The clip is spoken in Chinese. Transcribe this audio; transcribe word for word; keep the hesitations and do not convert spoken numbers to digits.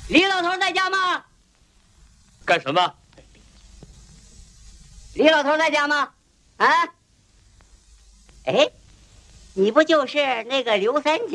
李老头在家吗？ 干什么？ 李老头在家吗？啊？哎，你不就是那个刘三姐？